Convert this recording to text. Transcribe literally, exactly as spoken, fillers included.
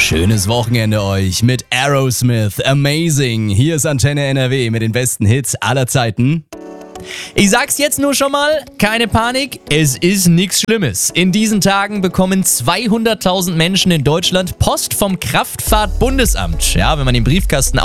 Schönes Wochenende euch mit Aerosmith, Amazing. Hier ist Antenne N R W mit den besten Hits aller Zeiten. Ich sag's jetzt nur schon mal, keine Panik, es ist nichts Schlimmes. In diesen Tagen bekommen zweihunderttausend Menschen in Deutschland Post vom Kraftfahrtbundesamt. Ja, wenn man den Briefkasten